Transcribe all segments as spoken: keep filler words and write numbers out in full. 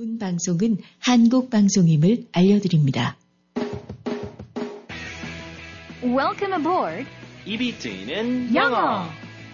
본 방송은 한국 방송임을 알려드립니다. Welcome aboard. 입이 트이는 영어.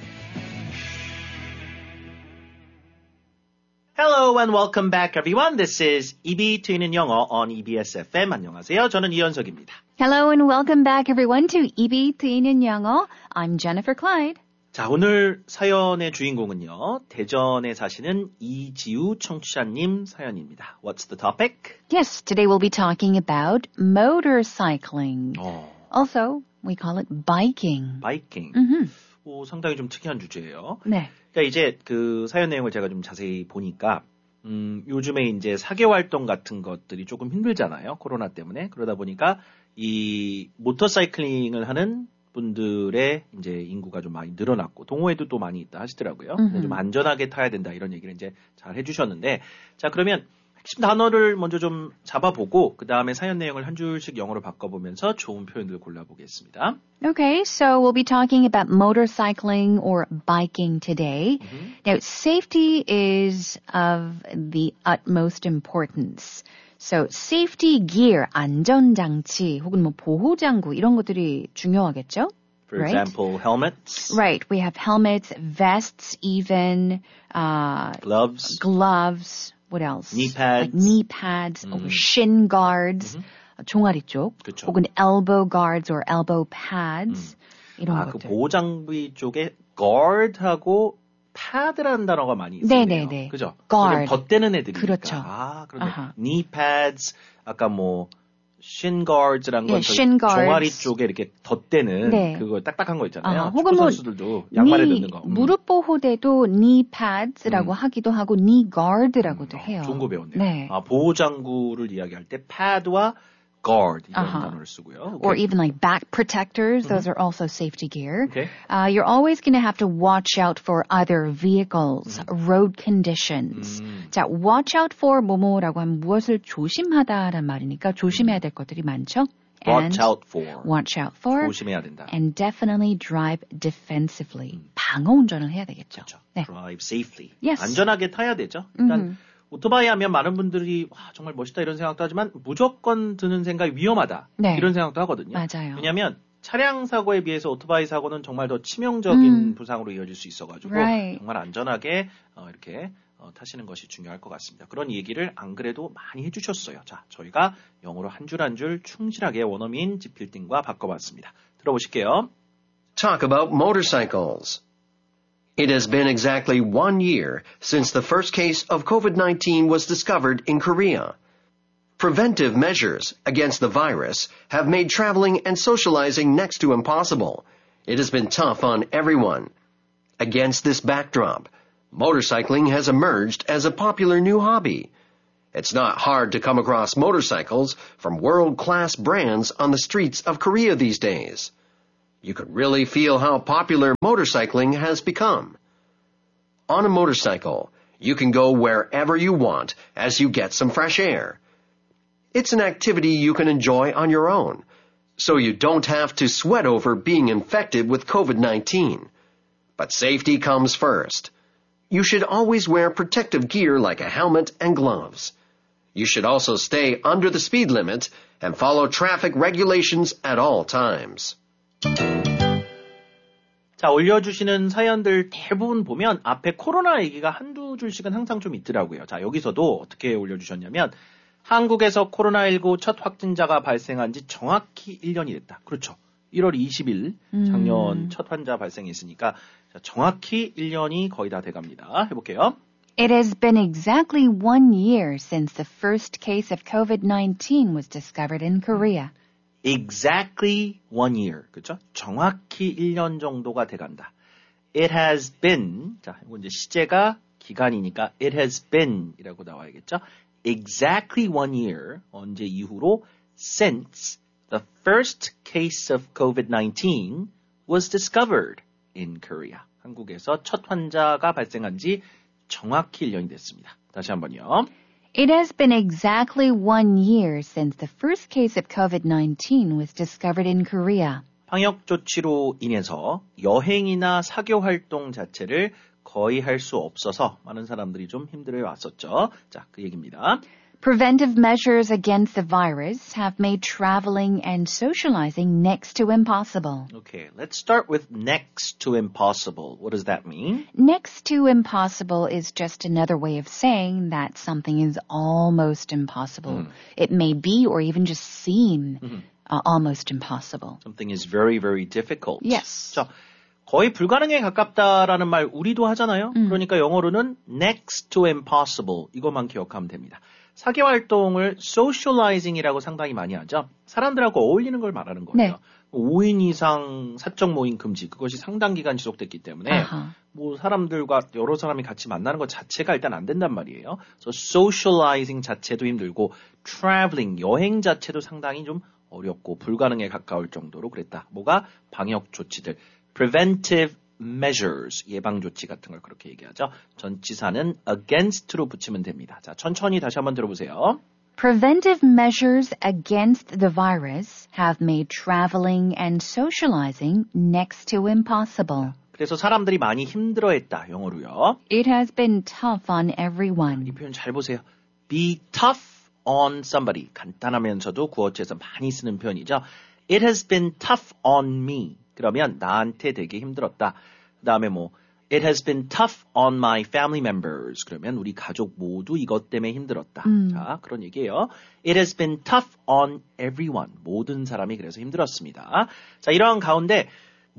Hello and welcome back, everyone. This is 입이 트이는 영어 on 이비에스 에프엠. 안녕하세요. 저는 이현석입니다. Hello and welcome back, everyone, to 입이 트이는 영어. I'm Jennifer Clyde. 자, 오늘 사연의 주인공은요. 대전에 사시는 이지우 청취자님 사연입니다. What's the topic? Yes, today we'll be talking about motorcycling. 어, Also, we call it biking. 바이킹. Mm-hmm. 오, 상당히 좀 특이한 주제예요. 네. 그러니까 이제 그 사연 내용을 제가 좀 자세히 보니까 음, 요즘에 이제 사계 활동 같은 것들이 조금 힘들잖아요. 코로나 때문에. 그러다 보니까 이 모터사이클링을 하는 분들의 이제 인구가 좀 많이 늘어났고 동호회도 또 많이 있다 하시더라고요. 근데 좀 안전하게 타야 된다 이런 얘기를 이제 잘 해주셨는데 자 그러면 핵심 단어를 먼저 좀 잡아보고 그 다음에 사연 내용을 한 줄씩 영어로 바꿔보면서 좋은 표현들 골라보겠습니다. Okay, so we'll be talking about motorcycling or biking today. Mm-hmm. Now, safety is of the utmost importance. So, safety gear, 안전장치, 혹은 뭐 보호장구, 이런 것들이 중요하겠죠? For right? example, helmets, Right. We have helmets, vests, even, uh, gloves, gloves. What else? knee pads. Like knee pads, or shin guards, 종아리 쪽, 그쵸. 혹은 elbow guards or elbow pads, 이런 아, 그 것들. 보호장비 쪽에 guard하고 pad라는 단어가 많이 있어요. 네네네. 그죠? guard. 덧대는 애들이니까. 그렇죠. 아, 그런데 아하. knee pads, 아까 뭐 shin guards라는 건 예, shin guards. 종아리 쪽에 이렇게 덧대는 네. 그거 딱딱한 거 있잖아요. 아하, 축구 혹은 뭐 선수들도 양말에 knee, 넣는 거. 음. 무릎 보호대도 knee pads라고 음. 하기도 하고 knee guard라고도 어, 해요. 좋은 거 배웠네요. 네. 아, 보호장구를 이야기할 때 pad와 guard 이런 아하. 단어를 쓰고요. Or 오케이. even like back protectors, those are also safety gear. Okay. Uh, you're always going to have to watch out for other vehicles, road conditions. 음. 자, watch out for 뭐뭐라고 하면 무엇을 조심하다란 말이니까 조심해야 될 것들이 많죠. watch And out for. watch out for. 조심해야 된다. And definitely drive defensively. 방어 운전을 해야 되겠죠. 그렇죠. 네. drive safely. Yes. 안전하게 타야 되죠. 일단 음. 오토바이 하면 많은 분들이 와, 정말 멋있다 이런 생각도 하지만 무조건 드는 생각이 위험하다. 네. 이런 생각도 하거든요. 맞아요. 왜냐하면 차량 사고에 비해서 오토바이 사고는 정말 더 치명적인 음. 부상으로 이어질 수 있어가지고 Right. 정말 안전하게 어, 이렇게 어, 타시는 것이 중요할 것 같습니다. 그런 얘기를 안 그래도 많이 해주셨어요. 자, 저희가 영어로 한 줄 한 줄 충실하게 원어민 지필딩과 바꿔봤습니다. 들어보실게요. Talk about motorcycles. It has been exactly one year since the first case of covid nineteen was discovered in Korea. Preventive measures against the virus have made traveling and socializing next to impossible. It has been tough on everyone. Against this backdrop, motorcycling has emerged as a popular new hobby. It's not hard to come across motorcycles from world-class brands on the streets of Korea these days. You could really feel how popular motorcycling has become. On a motorcycle, you can go wherever you want as you get some fresh air. It's an activity you can enjoy on your own, so you don't have to sweat over being infected with covid nineteen. But safety comes first. You should always wear protective gear like a helmet and gloves. You should also stay under the speed limit and follow traffic regulations at all times. 자, 올려주시는 사연들 대부분 보면 앞에 코로나 얘기가 한두 줄씩은 항상 좀 있더라고요. 자, 여기서도 어떻게 올려주셨냐면 한국에서 코로나십구 첫 확진자가 발생한 지 정확히 일 년이 됐다. 그렇죠. 일월 이십일 작년 음. 첫 환자 발생했으니까 자, 정확히 일 년이 거의 다 돼갑니다. 해볼게요. It has been exactly one year since the first case of covid nineteen was discovered in Korea. Exactly one year. 그렇죠? 정확히 일 년 정도가 돼간다. It has been. 자, 이거 이제 시제가 기간이니까 it has been 이라고 나와야겠죠? Exactly one year. 언제 이후로 since the first case of covid nineteen was discovered in Korea. 한국에서 첫 환자가 발생한 지 정확히 일 년이 됐습니다. 다시 한번요. It has been exactly one year since the first case of covid nineteen was discovered in Korea. 방역 조치로 인해서 여행이나 사교 활동 자체를 거의 할 수 없어서 많은 사람들이 좀 힘들어 왔었죠. 자, 그 얘기입니다. Preventive measures against the virus have made traveling and socializing next to impossible. Okay, let's start with next to impossible. What does that mean? Next to impossible is just another way of saying that something is almost impossible. Mm. It may be or even just seem Mhm. uh, almost impossible. Something is very, very difficult. Yes. 자, 거의 불가능에 가깝다라는 말 우리도 하잖아요. 음. 그러니까 영어로는 next to impossible 이것만 기억하면 됩니다. 사교 활동을 socializing이라고 상당히 많이 하죠. 사람들하고 어울리는 걸 말하는 거예요. 네. 오 인 이상 사적 모임 금지 그것이 상당 기간 지속됐기 때문에 아하. 뭐 사람들과 여러 사람이 같이 만나는 것 자체가 일단 안 된단 말이에요. 그래서 socializing 자체도 힘들고 traveling 여행 자체도 상당히 좀 어렵고 불가능에 가까울 정도로 그랬다. 뭐가 방역 조치들 preventive measures, 예방 조치 같은 걸 그렇게 얘기하죠. 전치사는 against로 붙이면 됩니다. 자, 천천히 다시 한번 들어보세요. Preventive measures against the virus have made traveling and socializing next to impossible. 그래서 사람들이 많이 힘들어했다, 영어로요. It has been tough on everyone. 이 표현 잘 보세요. Be tough on somebody. 간단하면서도 구어체에서 많이 쓰는 표현이죠. It has been tough on me. 그러면 나한테 되게 힘들었다. 그 다음에 뭐 It has been tough on my family members. 그러면 우리 가족 모두 이것 때문에 힘들었다. 음. 자, 그런 얘기예요. It has been tough on everyone. 모든 사람이 그래서 힘들었습니다. 자, 이러한 가운데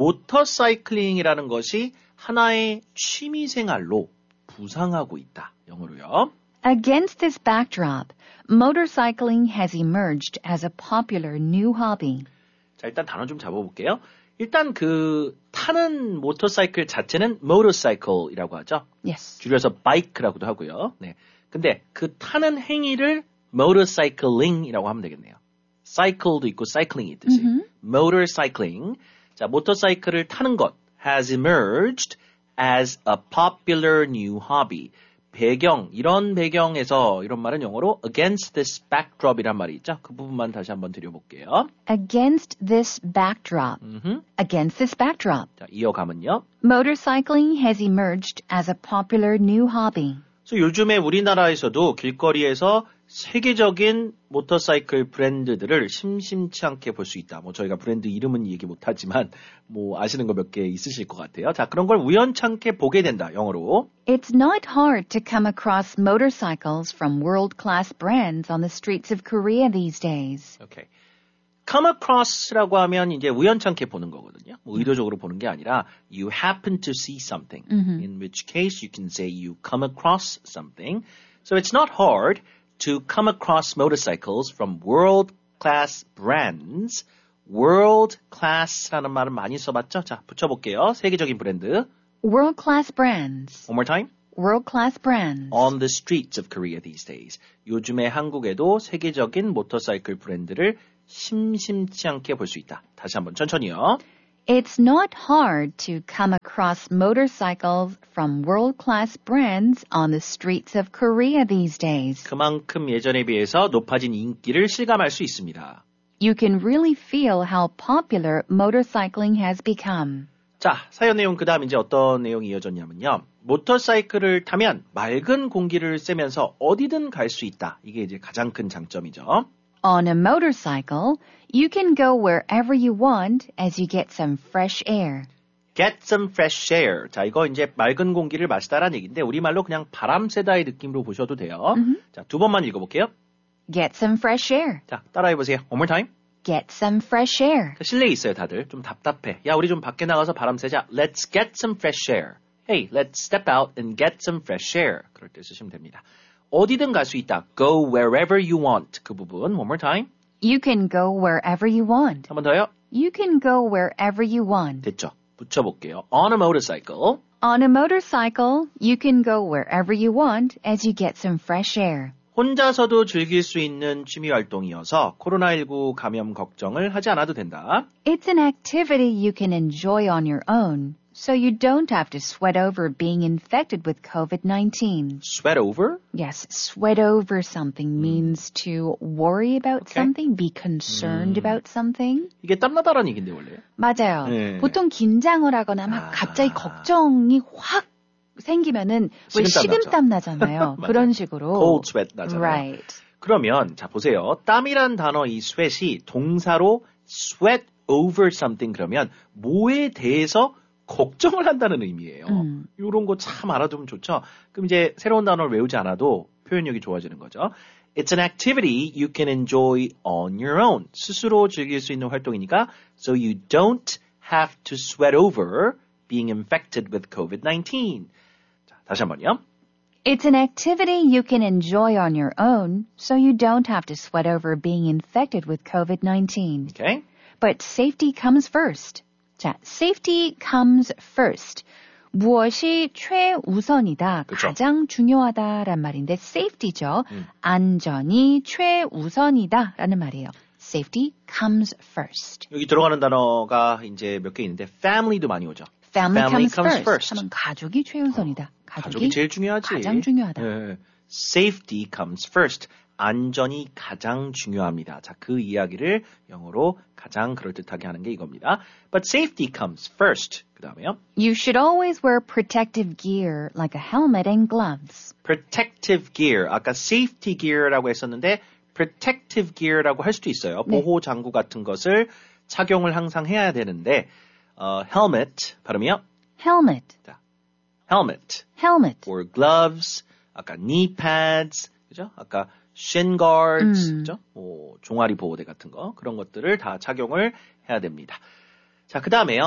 모터사이클링이라는 것이 하나의 취미생활로 부상하고 있다. 영어로요. Against this backdrop, motorcycling has emerged as a popular new hobby. 자, 일단 단어 좀 잡아볼게요. 일단 그 타는 모터사이클 자체는 motorcycle이라고 하죠. Yes. 줄여서 bike라고도 하고요. 네. 근데 그 타는 행위를 motorcycling이라고 하면 되겠네요. cycle도 있고 cycling이 있듯이. Mm-hmm. motorcycling. 자, 모터사이클을 타는 것 has emerged as a popular new hobby. 배경, 이런 배경에서 이런 말은 영어로 against this backdrop이란 말이 있죠. 그 부분만 다시 한번 드려볼게요. Against this backdrop. 음흠. Against this backdrop. 자, 이어가면요. Motorcycling has emerged as a popular new hobby. 그래서 요즘에 우리나라에서도 길거리에서 세계적인 모터사이클 브랜드들을 심심치 않게 볼 수 있다. 뭐 저희가 브랜드 이름은 얘기 못하지만 뭐 아시는 거 몇 개 있으실 것 같아요. 자, 그런 걸 우연찮게 보게 된다. 영어로. It's not hard to come across motorcycles from world-class brands on the streets of Korea these days. 오케이. come across라고 하면 이제 우연찮게 보는 거거든요. 뭐 의도적으로 보는 게 아니라 you happen to see something. Mm-hmm. In which case you can say you come across something. So it's not hard to come across motorcycles from world-class brands. world-class라는 말은 많이 써봤죠? 자, 붙여볼게요. 세계적인 브랜드. World-class brands. One more time. World-class brands. On the streets of Korea these days. 요즘에 한국에도 세계적인 모터사이클 브랜드를 심심치 않게 볼 수 있다. 다시 한번 천천히요. It's not hard to come across motorcycles from world-class brands on the streets of Korea these days. 그만큼 예전에 비해서 높아진 인기를 실감할 수 있습니다. You can really feel how popular motorcycling has become. 자, 사연 내용 그 다음 이제 어떤 내용이 이어졌냐면요. 모터사이클을 타면 맑은 공기를 쐬면서 어디든 갈 수 있다. 이게 이제 가장 큰 장점이죠. On a motorcycle, you can go wherever you want as you get some fresh air. Get some fresh air. 자, 이거 이제 맑은 공기를 마시다라는 얘기인데 우리말로 그냥 바람 쐬다의 느낌으로 보셔도 돼요. Mm-hmm. 자, 두 번만 읽어볼게요. Get some fresh air. 자, 따라해보세요. One more time. Get some fresh air. 자, 실내에 있어요, 다들. 좀 답답해. 야, 우리 좀 밖에 나가서 바람 쐬자. Let's get some fresh air. Hey, let's step out and get some fresh air. 그럴 때 쓰시면 됩니다. 어디든 갈 수 있다. Go wherever you want. 그 부분. One more time. You can go wherever you want. 한 번 더요. You can go wherever you want. 됐죠. 붙여볼게요. On a motorcycle. On a motorcycle, you can go wherever you want as you get some fresh air. 혼자서도 즐길 수 있는 취미 활동이어서 코로나십구 감염 걱정을 하지 않아도 된다. It's an activity you can enjoy on your own, so you don't have to sweat over being infected with covid nineteen. Sweat over? Yes, sweat over something means to worry about Okay. something, be concerned about something. 이게 땀나다라는 얘기인데 원래. 맞아요. 네. 보통 긴장을 하거나 막 아. 갑자기 걱정이 확 생기면은 왜 식은땀 식은땀 나잖아요. 그런 식으로. cold sweat 나잖아요. Right. 그러면 자 보세요. 땀이란 단어 이 sweat이 동사로 sweat over something 그러면 뭐에 대해서 걱정을 한다는 의미예요. 음. 이런 거 참 알아두면 좋죠. 그럼 이제 새로운 단어를 외우지 않아도 표현력이 좋아지는 거죠. It's an activity you can enjoy on your own. 스스로 즐길 수 있는 활동이니까 so you don't have to sweat over being infected with covid nineteen. 자, 다시 한번요. It's an activity you can enjoy on your own, so you don't have to sweat over being infected with covid nineteen. Okay? But safety comes first. 자, safety comes first. 무엇이 최우선이다, 그쵸. 가장 중요하다란 말인데 safety죠. 음. 안전이 최우선이다라는 말이에요. Safety comes first. 여기 들어가는 단어가 이제 몇 개 있는데 family도 많이 오죠. Family, Family comes, comes first. first. 하면 가족이 최우선이다. 가족이, 가족이 제일 중요하지. 가장 중요하다. 네. Safety comes first. 안전이 가장 중요합니다. 자, 그 이야기를 영어로 가장 그럴듯하게 하는 게 이겁니다. But safety comes first. 그 다음에요. You should always wear protective gear like a helmet and gloves. Protective gear. 아까 safety gear라고 했었는데 protective gear라고 할 수도 있어요. 네. 보호 장구 같은 것을 착용을 항상 해야 되는데 어, helmet 발음이요. Helmet, 자, helmet. helmet. or gloves, 아까 knee pads, 그죠? 아까 shin guards, 음. 그죠? 뭐 종아리 보호대 같은 거 그런 것들을 다 착용을 해야 됩니다. 자, 그 다음에요.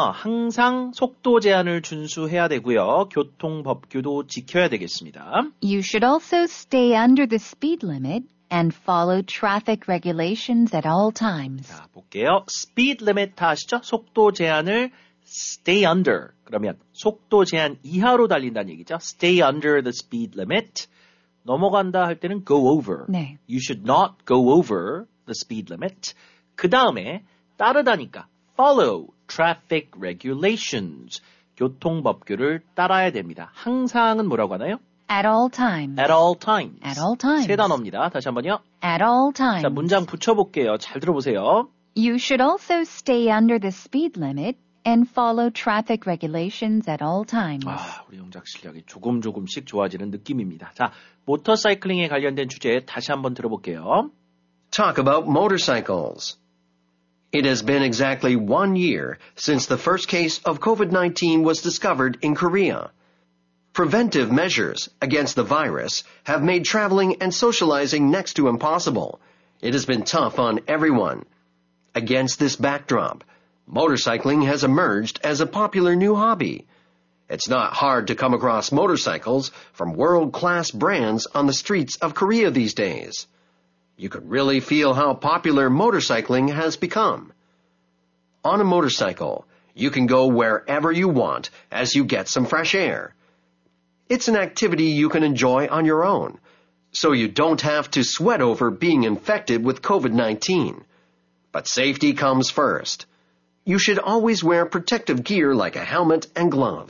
항상 속도 제한을 준수해야 되고요. 교통 법규도 지켜야 되겠습니다. You should also stay under the speed limit and follow traffic regulations at all times. 자, 볼게요. speed limit 다 아시죠? 속도 제한을 stay under. 그러면 속도 제한 이하로 달린다는 얘기죠. stay under the speed limit. 넘어간다 할 때는 go over. 네. You should not go over the speed limit. 그 다음에 따르다니까 follow traffic regulations. 교통법규를 따라야 됩니다. 항상은 뭐라고 하나요? At all times. at all times. At all times. 세 단어입니다. 다시 한번요. At all times. 자, 문장 붙여볼게요. 잘 들어보세요. You should also stay under the speed limit and follow traffic regulations at all times. 아, 우리 영작 실력이 조금 조금씩 좋아지는 느낌입니다. 자, 모터사이클링에 관련된 주제 다시 한번 들어볼게요. Talk about motorcycles. It has been exactly one year since the first case of covid nineteen was discovered in Korea. Preventive measures against the virus have made traveling and socializing next to impossible. It has been tough on everyone. Against this backdrop, motorcycling has emerged as a popular new hobby. It's not hard to come across motorcycles from world-class brands on the streets of Korea these days. You could really feel how popular motorcycling has become. On a motorcycle, you can go wherever you want as you get some fresh air. It's an activity you can enjoy on your own, so you don't have to sweat over being infected with covid nineteen. But safety comes first. You should always wear protective gear like a helmet and gloves.